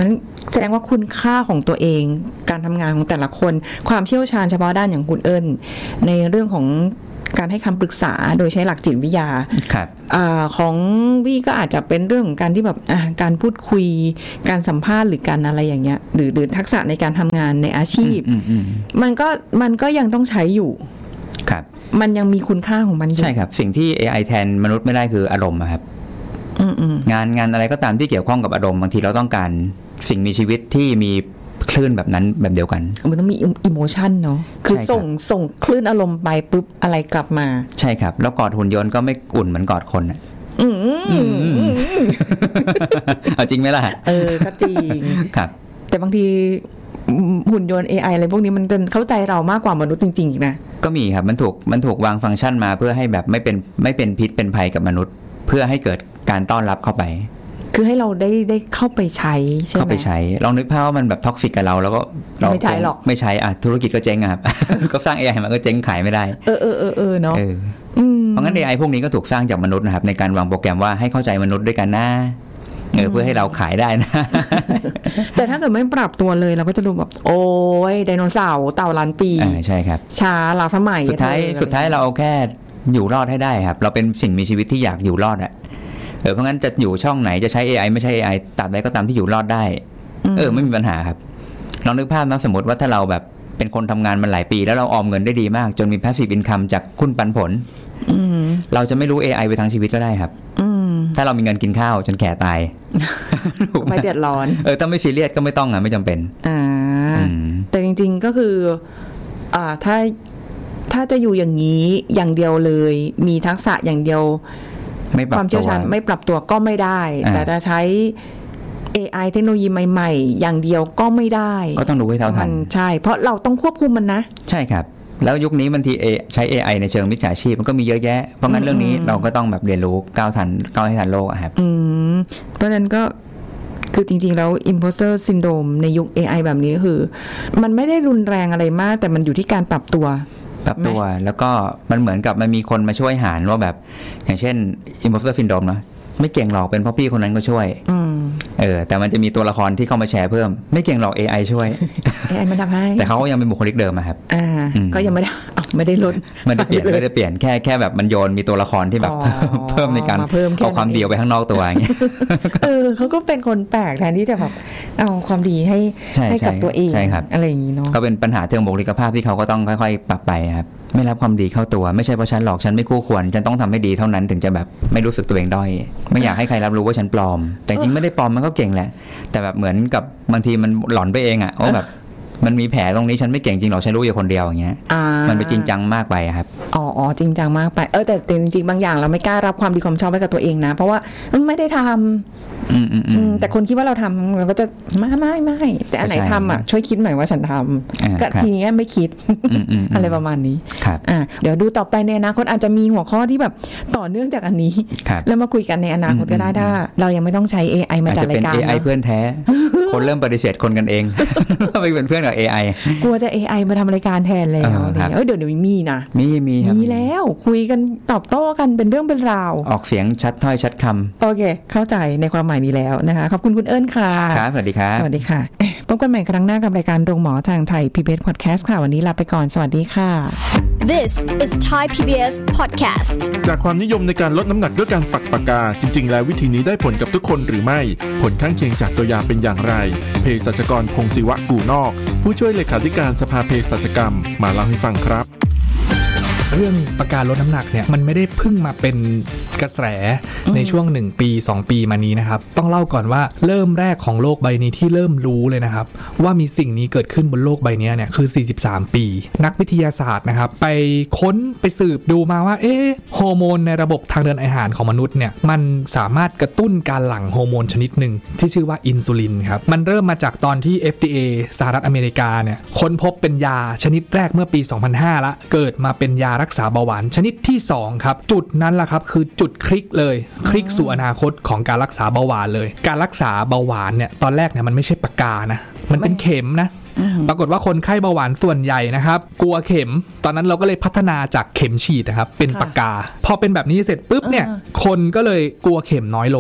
แสดงว่าคุณค่าของตัวเองการทำงานของแต่ละคนความเชี่ยวชาญเฉพาะด้านอย่างคุณเอิญในเรื่องของการให้คำปรึกษาโดยใช้หลักจิตวิทยาของวี่ก็อาจจะเป็นเรื่องของการที่แบบการพูดคุยการสัมภาษณ์หรือการอะไรอย่างเงี้ยหรือทักษะในการทำงานในอาชีพมันก็ยังต้องใช้อยู่ครับมันยังมีคุณค่าของมันอยู่ใช่ครับสิ่งที่ AI แทนมนุษย์ไม่ได้คืออารมณ์ครับงานอะไรก็ตามที่เกี่ยวข้องกับอารมณ์บางทีเราต้องการสิ่งมีชีวิตที่มีคลื่นแบบนั้นแบบเดียวกันมันต้องมีอิโมชันเนาะคือส่งคลื่นอารมณ์ไปปุ๊บอะไรกลับมาใช่ครับแล้วกอดหุ่นยนต์ก็ไม่อุ่นเหมือนกอดคนอ่ะเอาจริงไหมล่ะก็จริงครับแต่บางทีหุ่นยนต์ AI อะไรพวกนี้มันเข้าใจเรามากกว่ามนุษย์จริงๆนะก็มีครับมันถูกวางฟังก์ชันมาเพื่อให้แบบไม่เป็นพิษเป็นภัยกับมนุษย์เพื่อให้เกิดการต้อนรับเข้าไปคือให้เราได้เข้าไปใช้ใช่ไหมเข้าไปใช้ลองนึกภาพว่ามันแบบท็อกซิกกับเราแล้วก็ไม่ใช้หรอกไม่ใช้ธุรกิจก็เจ๊งครับ ก็สร้าง AI มันก็เจ๊งขายไม่ได้เนาะเพราะงั้น AI พวกนี้ก็ถูกสร้างจากมนุษย์นะครับในการวางโปรแกรมว่าให้เข้าใจมนุษย์ด้วยกันนะเพื่อให้เราขายได้นะแต่ถ้าเกิดไม่ปรับตัวเลยเราก็จะดูแบบโอ้ยไดโนเสาร์เต่าล้านปีใช่ครับช้าล้าสมัยสุดท้ายเราเอาแค่อยู่รอดให้ได้ครับเราเป็นสิ่งมีชีวิตที่อยากอยู่รอดอะเพราะงั้นจะอยู่ช่องไหนจะใช้ AI ไม่ใช่ AI ตราบใดก็ตามที่อยู่รอดได้ไม่มีปัญหาครับลองนึกภาพนะสมมติว่าถ้าเราแบบเป็นคนทำงานมาหลายปีแล้วเราออมเงินได้ดีมากจนมี passive income จากหุ้นปันผลเราจะไม่รู้ AI ไปทั้งชีวิตก็ได้ครับถ้าเรามีเงินกินข้าวจนแก่ตายไม่เดือดร้อนถ้าไม่ซีเรียสก็ไม่ต้องไม่จำเป็นแต่จริงๆก็คือถ้าจะอยู่อย่างนี้อย่างเดียวเลยมีทักษะอย่างเดียวความเชี่ยวชาญไม่ปรับตัวก็ไม่ได้แต่จะใช้ AI เทคโนโลยีใหม่ๆอย่างเดียวก็ไม่ได้ก็ต้องรู้ให้เท่าทันใช่เพราะเราต้องควบคุมมันนะใช่ครับแล้วยุคนี้บางทีใช้ AI ในเชิงมิจฉาชีพมันก็มีเยอะแยะเพราะงั้นเรื่องนี้เราก็ต้องแบบเรียนรู้ก้าวให้ทันโลกครับเพราะฉะนั้นก็คือจริงๆแล้ว imposter syndrome ในยุค AI แบบนี้คือมันไม่ได้รุนแรงอะไรมากแต่มันอยู่ที่การปรับตัวแล้วก็มันเหมือนกับมันมีคนมาช่วยหารว่าแบบอย่างเช่น imposter syndrome เนาะไม่เก่งหรอกเป็นเพราะพี่คนนั้นก็ช่วยแต่มันจะมีตัวละครที่เข้ามาแชร์เพิ่มไม่เก่งหรอก AI ช่วย AI มันทำให้แต่เขาก็ยังเป็นบุคลิกเดิมครับก็ยังไม่ได้ลดไม่ได้เปลี่ยนแค่แบบมันโยนมีตัวละครที่แบบเพิ่มในการเอาความดีไปข้างนอกตัวอย่างเงี้ยเขาก็เป็นคนแปลกแทนที่จะแบบเอาความดีให้กับตัวเองอะไรอย่างนี้เนาะก็เป็นปัญหาเชิงบุคลิกภาพที่เขาก็ต้องค่อยๆปรับไปครับไม่รับความดีเข้าตัวไม่ใช่เพราะฉันหรอกฉันไม่คู่ควรฉันต้องทำให้ดีเท่านั้นถึงจะแบบไม่รู้สึกตัวเองด้อยไม่อยากให้ใครรับรู้ว่าฉันปลอมแต่จริงไม่ได้ปลอมมันก็เก่งแหละแต่แบบเหมือนกับบางทีมันหลอนไปเองอ่ะว่าแบบมันมีแผลตรงนี้ฉันไม่เก่งจริงหรอกฉันรู้อยู่คนเดียวอย่างเงี้ยมันไปจริงจังมากไปครับอ๋อจริงจังมากไปแต่จริงๆบางอย่างเราไม่กล้ารับความดีความชอบไว้กับตัวเองนะเพราะว่าไม่ได้ทำแต่คนคิดว่าเราทำเราก็จะไม่แต่อันไหนทำอ่ะช่วยคิดหน่อยว่าฉันทำก็ทีนี้ไม่คิดอะไรประมาณนี้เดี๋ยวดูต่อไปในอนาคตอาจจะมีหัวข้อที่แบบต่อเนื่องจากอันนี้แล้วมาคุยกันในอนาคตก็ได้ถ้าเรายังไม่ต้องใช้ AI มาจัดรายการอาจจะเป็น AI เพื่อนแท้คนเริ่มปฏิเสธคนกันเองไม่เป็นเพื่อนกับ AI กลัวจะ AI มาทำรายการแทนแล้วเดี๋ยวมีนะมีแล้วคุยกันตอบโต้กันเป็นเรื่องเป็นราวออกเสียงชัดถ้อยชัดคำโอเคเข้าใจในความหมายนี้แล้วนะคะขอบคุณคุณเอิญค่ะครับสวัสดีครับสวัสดีค่ะพบกันใหม่ครั้งหน้ากับรายการโรงหมอทางไทย PBS Podcast ค่ะวันนี้ลาไปก่อนสวัสดีค่ะ This is Thai PBS Podcast จากความนิยมในการลดน้ำหนักด้วยการปักปากกาจริงๆแล้ววิธีนี้ได้ผลกับทุกคนหรือไม่ผลข้างเคียงจากตัวยาเป็นอย่างไรเภสัชกรพงศิวะกู่นอกผู้ช่วยเลขาธิการสภาเภสัชกรรมมาเล่าให้ฟังครับเรื่องปากกาลดน้ำหนักเนี่ยมันไม่ได้เพิ่งมาเป็นกระแสในช่วง1ปี2ปีมานี้นะครับต้องเล่าก่อนว่าเริ่มแรกของโลกใบนี้ที่เริ่มรู้เลยนะครับว่ามีสิ่งนี้เกิดขึ้นบนโลกใบนี้เนี่ยคือ43ปีนักวิทยาศาสตร์นะครับไปค้นไปสืบดูมาว่าฮอร์โมนในระบบทางเดินอาหารของมนุษย์เนี่ยมันสามารถกระตุ้นการหลั่งฮอร์โมนชนิดหนึ่งที่ชื่อว่าอินซูลินครับมันเริ่มมาจากตอนที่ FDA สหรัฐอเมริกาเนี่ยค้นพบเป็นยาชนิดแรกเมื่อปี2005ละเกิดมาเป็นยารักษาเบาหวานชนิดที่2ครับจุดนั้นล่ะครับคือจุดคลิกเลยคลิกสู่อนาคตของการรักษาเบาหวานเลยการรักษาเบาหวานเนี่ยตอนแรกเนี่ยมันไม่ใช่ปากกานะมันเป็นเข็มนะปรากฏว่าคนไข้เบาหวานส่วนใหญ่นะครับกลัวเข็มตอนนั้นเราก็เลยพัฒนาจากเข็มฉีดนะครับเป็นปากกาพอเป็นแบบนี้เสร็จปุ๊บเนี่ยคนก็เลยกลัวเข็มน้อยลง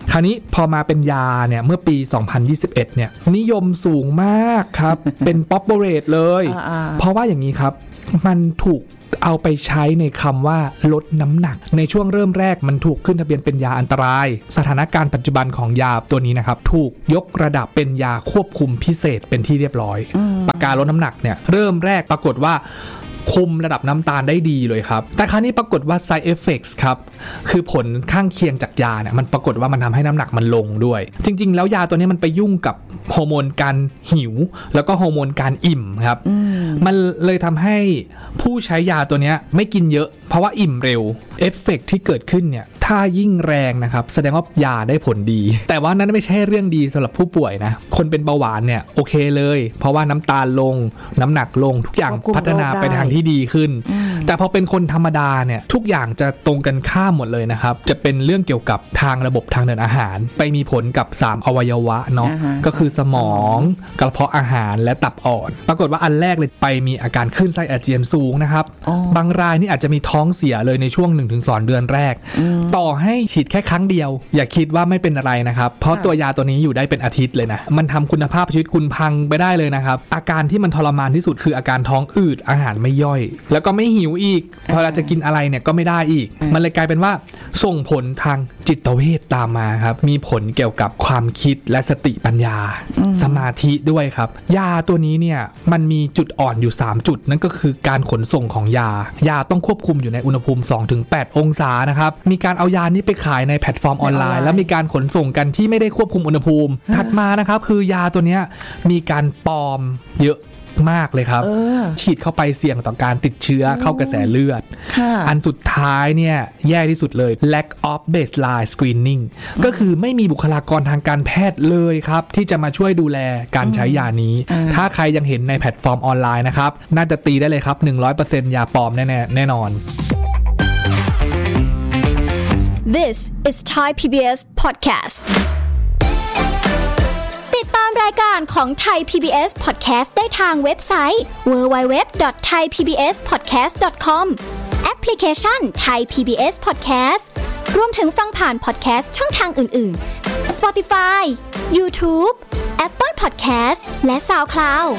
คราวนี้พอมาเป็นยาเนี่ยเมื่อปี 2021 เนี่ยนิยมสูงมากครับ เป็นป๊อปปูเลตเลยเพราะว่าอย่างนี้ครับมันถูกเอาไปใช้ในคำว่าลดน้ำหนักในช่วงเริ่มแรกมันถูกขึ้นทะเบียนเป็นยาอันตรายสถานการณ์ปัจจุบันของยาตัวนี้นะครับถูกยกระดับเป็นยาควบคุมพิเศษเป็นที่เรียบร้อยปากกาลดน้ำหนักเนี่ยเริ่มแรกปรากฏว่าคุมระดับน้ำตาลได้ดีเลยครับแต่คราวนี้ปรากฏว่า side effects ครับคือผลข้างเคียงจากยาเนี่ยมันปรากฏว่ามันทำให้น้ำหนักมันลงด้วยจริงๆแล้วยาตัวนี้มันไปยุ่งกับฮอร์โมนการหิวแล้วก็ฮอร์โมนการอิ่มครับมันเลยทำให้ผู้ใช้ยาตัวนี้ไม่กินเยอะเพราะว่าอิ่มเร็วเอฟเฟกต์ที่เกิดขึ้นเนี่ยถ้ายิ่งแรงนะครับแสดงว่ายาได้ผลดีแต่ว่านั้นไม่ใช่เรื่องดีสำหรับผู้ป่วยนะคนเป็นเบาหวานเนี่ยโอเคเลยเพราะว่าน้ำตาลลงน้ำหนักลงทุกอย่างพัฒนาไปทางที่ดีขึ้นแต่พอเป็นคนธรรมดาเนี่ยทุกอย่างจะตรงกันข้ามหมดเลยนะครับจะเป็นเรื่องเกี่ยวกับทางระบบทางเดินอาหารไปมีผลกับ3อวัยวะเนาะก็คือสมองกระเพาะอาหารและตับอ่อนปรากฏว่าอันแรกเลยไปมีอาการคลื่นไส้อาเจียนสูงนะครับบางรายนี่อาจจะมีท้องเสียเลยในช่วง 1-2 เดือนแรกต่อให้ฉีดแค่ครั้งเดียวอย่าคิดว่าไม่เป็นอะไรนะครับเพราะตัวยาตัวนี้อยู่ได้เป็นอาทิตย์เลยนะมันทำคุณภาพชีวิตคุณพังไปได้เลยนะครับอาการที่มันทรมานที่สุดคืออาการท้องอืดอาหารไม่ย่อยแล้วก็ไม่หิวอีกพอเราจะกินอะไรเนี่ยก็ไม่ได้อีกมันเลยกลายเป็นว่าส่งผลทางจิตเวชตามมาครับมีผลเกี่ยวกับความคิดและสติปัญญาสมาธิด้วยครับยาตัวนี้เนี่ยมันมีจุดอ่อนอยู่3จุดนั่นก็คือการขนส่งของยาต้องควบคุมอยู่ในอุณหภูมิ 2-8 องศานะครับมีการเอายานี้ไปขายในแพลตฟอร์มออนไลน์แล้วมีการขนส่งกันที่ไม่ได้ควบคุมอุณหภูมิถัดมานะครับคือยาตัวนี้มีการปลอมเยอะมากเลยครับฉีดเข้าไปเสี่ยงต่อการติดเชื้อเข้ากระแสเลือดอันสุดท้ายเนี่ยแย่ที่สุดเลย lack of baseline screening ก็คือไม่มีบุคลากรทางการแพทย์เลยครับที่จะมาช่วยดูแลการใช้ยานี้ถ้าใครยังเห็นในแพลตฟอร์มออนไลน์นะครับน่าจะตีได้เลยครับ 100% ยาปลอมแน่นอน This is Thai PBS Podcastติดตามรายการของ Thai PBS Podcast ได้ทางเว็บไซต์ www.thaipbspodcast.com แอปพลิเคชัน Thai PBS Podcast รวมถึงฟังผ่าน podcast ช่องทางอื่นๆ Spotify YouTube Apple Podcast และ SoundCloud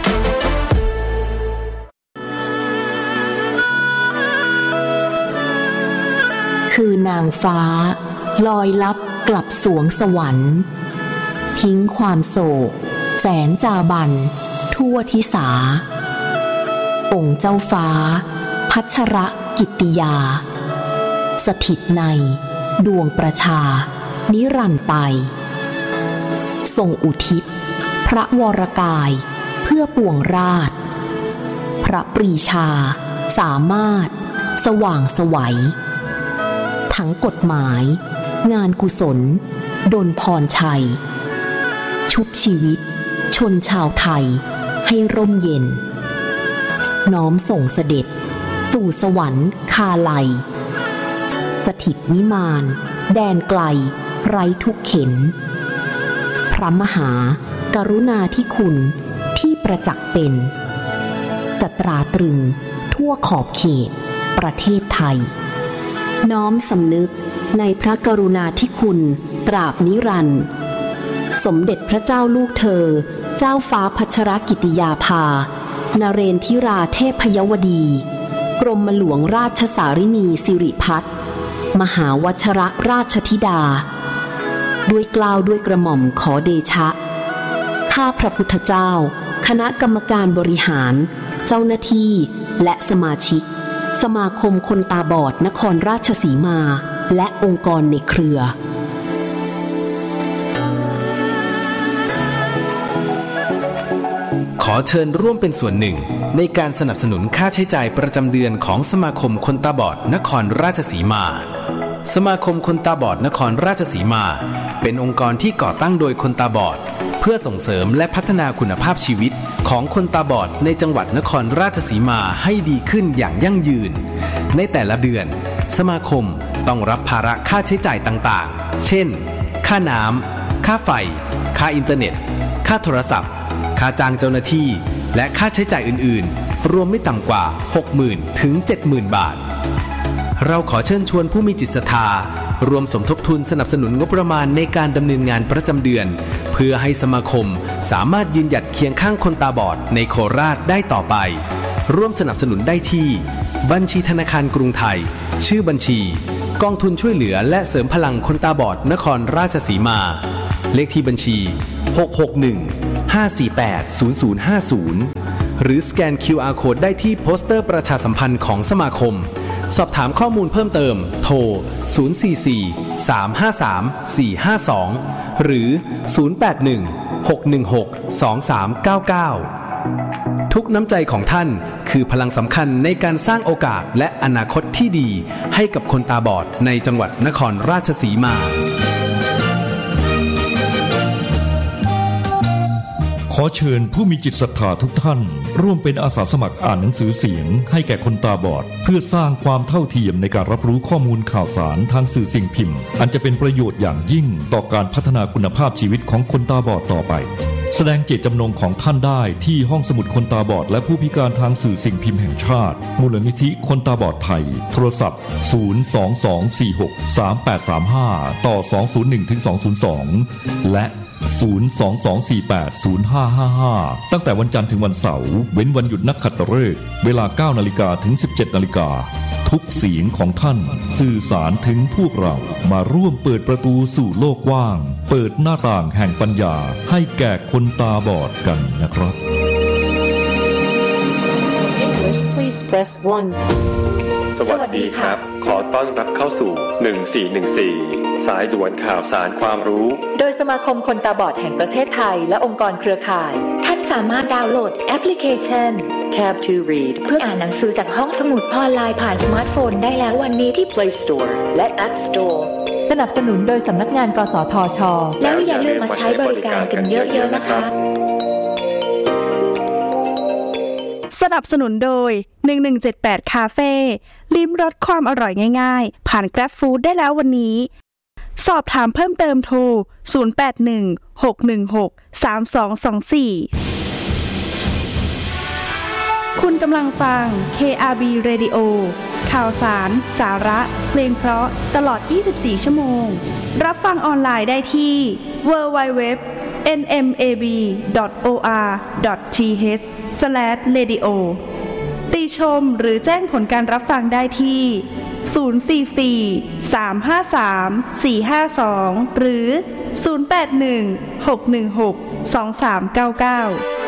คือนางฟ้าลอยลับกลับสวงสวรรค์ทิ้งความโศกแสนจาบันทั่วทิสาองค์เจ้าฟ้าพัชรกิตติยาสถิตในดวงประชานิรันดร์ไปทรงอุทิศพระวรกายเพื่อปวงราชพระปรีชาสามารถสว่างไสวทั้งกฎหมายงานกุศลดลพรชัยชุบชีวิตชนชาวไทยให้ร่มเย็นน้อมส่งเสด็จสู่สวรรค์คาไลสถิตวิมานแดนไกลไร้ทุกเข็ญพระมหากรุณาธิคุณที่ประจักษ์เป็นจะตราตรึงทั่วขอบเขตประเทศไทยน้อมสำนึกในพระกรุณาธิคุณตราบนิรันดร์สมเด็จพระเจ้าลูกเธอเจ้าฟ้าพัชรกิติยาภานเรนทิราเทพยวดีกรมหลวงราชสารินีสิริพัฒน์มหาวชรราชธิดาด้วยเกล้าด้วยกระหม่อมขอเดชะข้าพระพุทธเจ้าคณะกรรมการบริหารเจ้าหน้าที่และสมาชิกสมาคมคนตาบอดนครราชสีมาและองค์กรในเครือขอเชิญร่วมเป็นส่วนหนึ่งในการสนับสนุนค่าใช้จ่ายประจำเดือนของสมาคมคนตาบอดนครราชสีมาสมาคมคนตาบอดนครราชสีมาเป็นองค์กรที่ก่อตั้งโดยคนตาบอดเพื่อส่งเสริมและพัฒนาคุณภาพชีวิตของคนตาบอดในจังหวัดนครราชสีมาให้ดีขึ้นอย่างยั่งยืนในแต่ละเดือนสมาคมต้องรับภาระค่าใช้จ่ายต่างๆเช่นค่าน้ำค่าไฟค่าอินเทอร์เน็ตค่าโทรศัพท์ค่าจ้างเจ้าหน้าที่และค่าใช้จ่ายอื่นๆรวมไม่ต่ำกว่า 60,000 ถึง 70,000 บาทเราขอเชิญชวนผู้มีจิตศรัทธารวมสมทบทุนสนับสนุนงบประมาณในการดำเนินงานประจำเดือนเพื่อให้สมาคมสามารถยืนหยัดเคียงข้างคนตาบอดในโคราชได้ต่อไปร่วมสนับสนุนได้ที่บัญชีธนาคารกรุงไทยชื่อบัญชีกองทุนช่วยเหลือและเสริมพลังคนตาบอดนครราชสีมาเลขที่บัญชี661-548-0050หรือสแกน QR Code ได้ที่โปสเตอร์ประชาสัมพันธ์ของสมาคมสอบถามข้อมูลเพิ่มเติมโทร044-353-452หรือ081-616-2399ทุกน้ำใจของท่านคือพลังสำคัญในการสร้างโอกาสและอนาคตที่ดีให้กับคนตาบอดในจังหวัดนครราชสีมาขอเชิญผู้มีจิตศรัทธาทุกท่านร่วมเป็นอาสาสมัครอ่านหนังสือเสียงให้แก่คนตาบอดเพื่อสร้างความเท่าเทียมในการรับรู้ข้อมูลข่าวสารทางสื่อสิ่งพิมพ์อันจะเป็นประโยชน์อย่างยิ่งต่อการพัฒนาคุณภาพชีวิตของคนตาบอดต่อไปแสดงเจตจำนงของท่านได้ที่ห้องสมุดคนตาบอดและผู้พิการทางสื่อสิ่งพิมพ์แห่งชาติมูลนิธิคนตาบอดไทยโทรศัพท์022463835ต่อ201-202และ022480555ตั้งแต่วันจันทร์ถึงวันเสาร์เว้นวันหยุดนักขัตฤกษ์เวลา 9:00 นถึง 17:00 นทุกเสียงของท่านสื่อสารถึงพวกเรามาร่วมเปิดประตูสู่โลกกว้างเปิดหน้าต่างแห่งปัญญาให้แก่คนตาบอดกันนะครับ English please press 1 สวัสดีครับขอต้อนรับเข้าสู่1414สายด่วนข่าวสารความรู้โดยสมาคมคนตาบอดแห่งประเทศไทยและองค์กรเครือข่ายท่านสามารถดาวน์โหลดแอปพลิเคชัน Tab to Read เพื่ออ่านหนังสือจากห้องสมุดออนไลน์ผ่านสมาร์ทโฟนได้แล้ววันนี้ที่ Play Store และ App Store สนับสนุนโดยสำนักงานกสทช.แล้วอย่าลืมมาใช้บริการกันเยอะๆนะคะสนับสนุนโดย1178คาเฟ่ลิ้มรสความอร่อยง่ายๆผ่าน Grab Food ได้แล้ววันนี้สอบถามเพิ่มเติมโทร0816163324คุณกำลังฟัง KRB Radio ข่าวสารสาระเพลงเพราะตลอด24ชั่วโมงรับฟังออนไลน์ได้ที่ www.nmab.or.th/radio ติชมหรือแจ้งผลการรับฟังได้ที่044-353-452หรือ081-616-2399